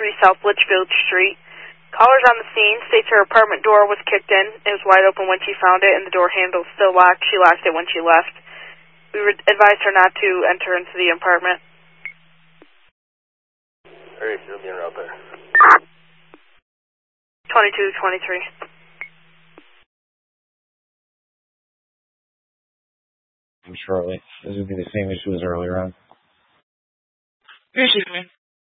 South Litchfield Street. Caller's on the scene, states her apartment door was kicked in. It was wide open when she found it, and the door handle still locked. She locked it when she left. We advised her not to enter into the apartment. Alright, you'll be en route there. 2223. Shortly. This would be the same issue as earlier on. Excuse me.